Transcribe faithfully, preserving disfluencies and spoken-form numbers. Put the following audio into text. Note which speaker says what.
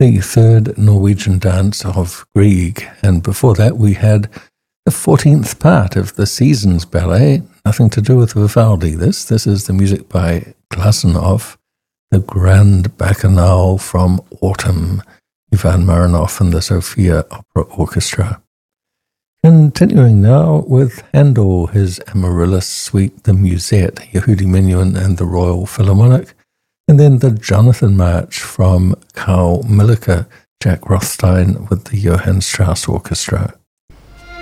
Speaker 1: the third Norwegian dance of Grieg, and before that we had the fourteenth part of the Seasons Ballet, nothing to do with Vivaldi. This this is the music by Glazunov, the Grand Bacchanal from Autumn, Ivan Marinov and the Sofia Opera Orchestra. Continuing now with Handel, his Amaryllis Suite, the Musette, Yehudi Menuhin and the Royal Philharmonic, and then the Jonathan March from Carl Milliker, Jack Rothstein with the Johann Strauss Orchestra.